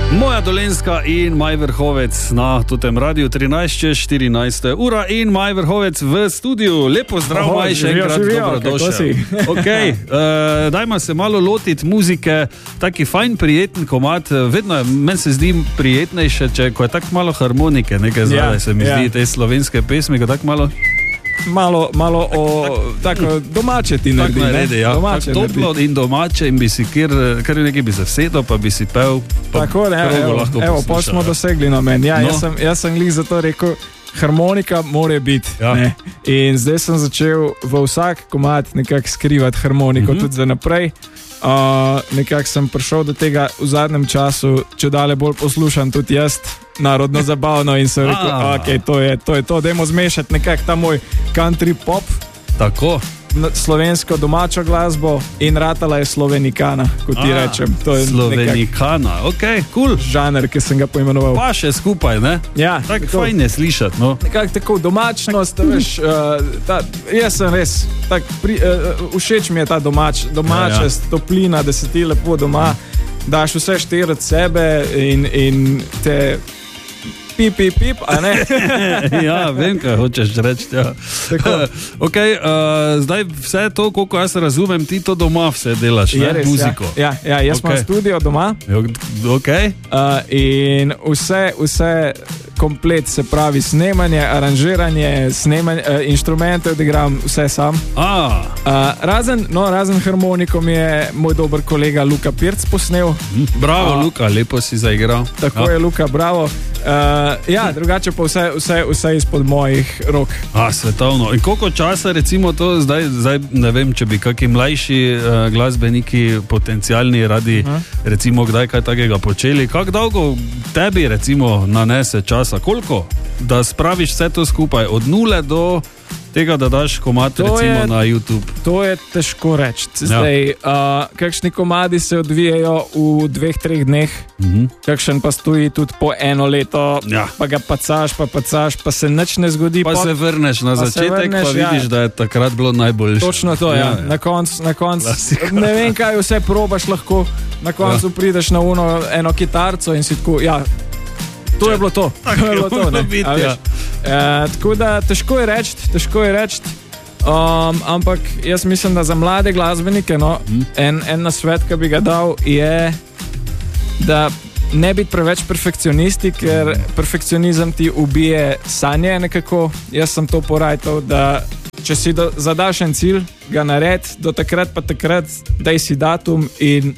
Moja Dolenjska in Maj Vrhovec na totem radiju 13:14 ura in Maj Vrhovec v studiu. Lepo zdrav, Maj, še enkrat dobrodošel. Okay, dajmo se malo lotiti muzike, taki fajn, prijeten komad. Vedno meni se zdi prijetnejše, ko je tako malo harmonike, nekaj zadaj se mi zdi te slovenske pesmi, ko tako malo tako domače ti naredi. Domače toplo in domače in bi si kar nekaj bi se vsedel, pa bi si pel. Tako, evo, pa smo dosegli na meni. Jaz sem glih zato rekel, harmonika mora biti. Ja. In zdaj sem začel v vsak komad nekako skrivati harmoniko, tudi za naprej. Nekako sem prišel do tega v zadnjem času, če dalje bolj poslušam tudi jaz, narodno zabavno, in sem rekel, ok, to je to, dajmo zmešati nekako ta moj country pop. Tako. Slovensko domačo glasbo in ratala je slovenikana, kot ti rečem. To je slovenikana, ok, cool. Žanr, ki sem ga poimenoval. Pa še skupaj, ne? Ja. Tako fajn je slišati, no. Nekako tako domačnost, veš, jaz sem res, všeč mi je ta domačest, toplina, da si ti lepo doma, daš vse štiri od sebe in te pip, a ne? Ja, vem, kaj hočeš reči. Ja. Okay, zdaj vse to, koliko jaz razumem, ti to doma vse delaš, ne? Res, muziko. Ja, jaz imam studio doma. Ok. In vse komplet, se pravi snemanje, aranžiranje, inštrumente odigram vse sam. Razen harmoniko mi je moj dober kolega Luka Pirc posnel. Bravo, Luka, lepo si zaigral. Tako je, Luka, bravo. Drugače pa vse izpod mojih rok. Svetovno. In koliko časa recimo to zdaj ne vem, če bi kakšni mlajši glasbeniki potencialni radi recimo kdaj kaj takega počeli. Kako dolgo tebi recimo nanese časa? Koliko? Da spraviš vse to skupaj od nule do tega, da daš komad recimo na YouTube. To je težko reči. Zdaj, kakšni komadi se odvijajo v 2-3 dneh, kakšen pa stoji tudi po 1 leto, pa ga pacaš, pa se nič ne zgodi. Pa se vrneš na začetek, pa vidiš, da je takrat bilo najboljše. Točno to, ja. Na koncu, ne vem, kaj vse probaš lahko, na koncu prideš na eno kitarco in si tako, to je bilo to. Tako da težko je reči, ampak jaz mislim, da za mlade glasbenike en nasvet, ki bi ga dal, je, da ne biti preveč perfekcionisti, ker perfekcionizem ti ubije sanje nekako. Jaz sem to porajtal, da če si zadaš en cilj, ga naredi, do takrat pa takrat, daj si datum in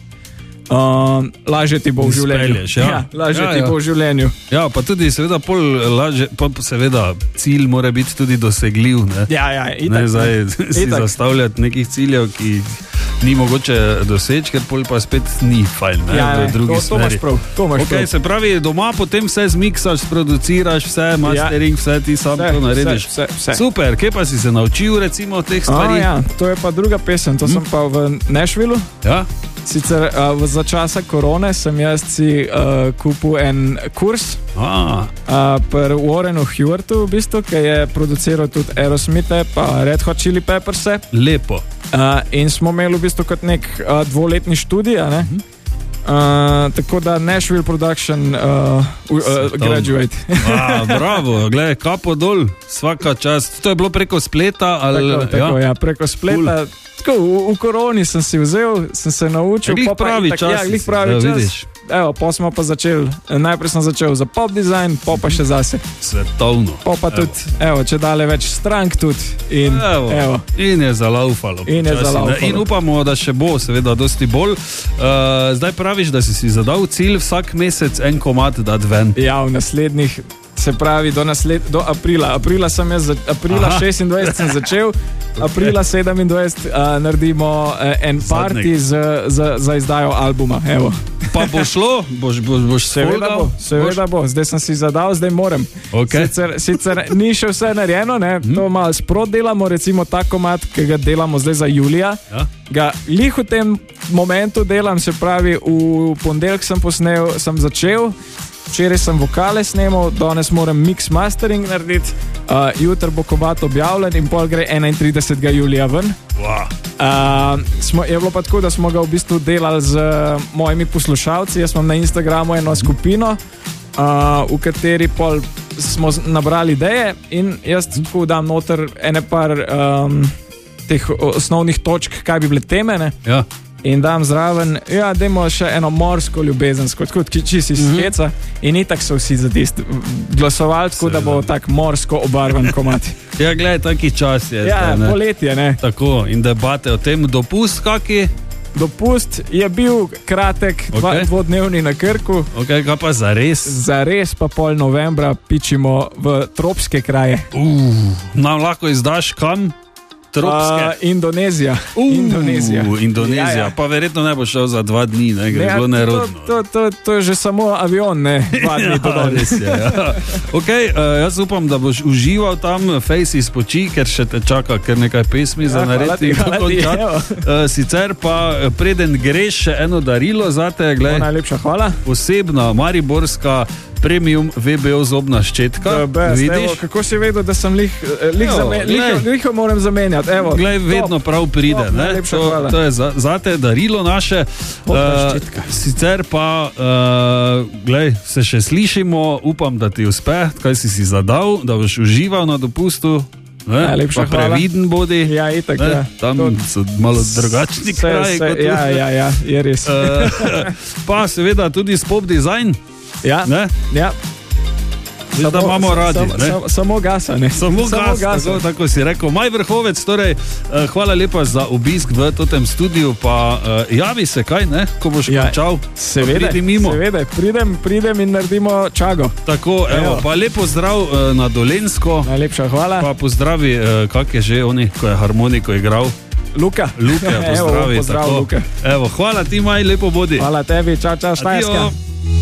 lažje ti bo v življenju. Lažje ti bo v življenju. Ja, pa tudi seveda seveda cilj mora biti tudi dosegljiv, ne? Itak. Ne si zastavljati nekih ciljev, ki ni mogoče doseči, ker pol pa spet ni fajn, ne? V drugi smeri. To imaš prav. Se pravi, doma potem vse zmiksaš, produciraš, vse, mastering, vse ti sam to narediš. Vse. Super, kje pa si se naučil recimo teh stvari? To je pa druga pesem, to sem pa v Nashvillu. Ja. Sicer za časa korone sem jaz si kupil en kurs pri Warrenu Hewartu, v bistvu, ki je produciral tudi Aerosmithe pa Red Hot Chili Pepperse. Lepo. In smo imeli v bistvu kot nek 2-letni študij, ne? Tako da Nashville Production graduate. Bravo, gledaj, kapo dol, svaka čast. To je bilo preko spleta? Tako, preko spleta. Tako, v koroni sem si vzel, sem se naučil. Glih pravi čas. Evo, pa smo pa začeli, najprej sem začel za pop design, pa še zase. Svetovno. Pa tudi, če dale več strank tudi. In je zalaufalo. In upamo, da še bo, seveda, dosti bolj. Zdaj praviš, da si zadal cilj vsak mesec en komad dati ven. Ja, v naslednjih, se pravi do aprila. Aprila 26 sem začel, aprila 27 naredimo en party za izdajo albuma. Evo. Pa bo šlo? Boš seveda bo. Zdaj sem si zadal, zdaj moram. Okay. Sicer ni še vse narejeno, ne? To malo sprot delamo, recimo ta komad, ki ga delamo zdaj za julija. Ga lih v tem momentu delam, se pravi v ponedeljek sem začel, včeraj sem vokale snemal, danes moram mix mastering narediti, jutri bo komat objavljen in pol gre 31. julija ven. Wow. Je bilo pa tako, da smo ga v bistvu delali z mojimi poslušalci. Jaz imam na Instagramu eno skupino, v kateri pol smo nabrali ideje in jaz tako dam noter ene par teh osnovnih točk, kaj bi bile teme, ne? Ja. In dam zraven, dajmo še eno morsko ljubezensko, tako čisto iz heca. In itak so vsi za tisto glasovali, tako da bo tak morsko obarvan komat. Ja, gledaj, taki čas je. Ja, poletje, ne. Tako, in debate o tem, dopust kaki? Dopust je bil kratek, dvodnevni na Krku. Ok, kaj pa zares? Zares pa pol novembra pičimo v tropske kraje. Nam lahko izdaš kam? Tropske? Indonezija. Indonezija. Ja. Pa verjetno ne bo šel za 2 dni, ne, gre bilo nerodno. To je že samo avion, ne, 2 dni to danes. Ja. Ok, jaz upam, da boš užival tam, fejs izpoči, ker še te čaka kar nekaj pesmi za narediti. Sicer pa preden greš še eno darilo zate, gled. Najlepša hvala. Posebna mariborska premium VBO zobna ščetka. Vidiš? Kako si vedel, da sem lih moram zamenjati? Glej, vedno prav pride. To je zate darilo naše. Sicer pa, glej, se še slišimo, upam, da ti uspe, kaj si zadal, da boš užival na dopustu. Najlepša hvala. Previden bodi. Ja, itak, ja. Tam so malo drugačni kraji. Ja, je res. Pa seveda tudi Spop Design. Ja. Da imamo radi. Samo gasa, ne? Samo gasa, tako si rekel. Maj Vrhovec, torej, hvala lepa za obisk v totem studiu, pa javi se kaj, ne? Ko boš končal. Seveda, pridem in naredimo čago. Tako, evo, pa lepo zdrav na Dolensko. Najlepša hvala. Pa pozdravi, kak je že oni, ko je harmoniko igral. Luka, pozdravi. Pozdrav, Luka. Evo, hvala ti, Maj, lepo bodi. Hvala tebi, čau, Štajerska.